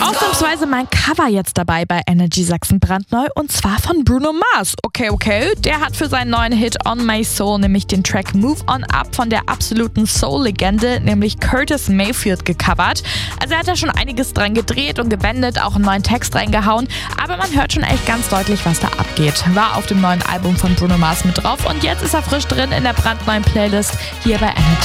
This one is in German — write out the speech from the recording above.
Ausnahmsweise mein Cover jetzt dabei bei Energy Sachsen brandneu und zwar von Bruno Mars. Okay. Der hat für seinen neuen Hit On My Soul nämlich den Track Move On Up von der absoluten Soul-Legende, nämlich Curtis Mayfield, gecovert. Also er hat da schon einiges dran gedreht und gewendet, auch einen neuen Text reingehauen, aber man hört schon echt ganz deutlich, was da abgeht. War auf dem neuen Album von Bruno Mars mit drauf und jetzt ist er frisch drin in der brandneuen Playlist hier bei Energy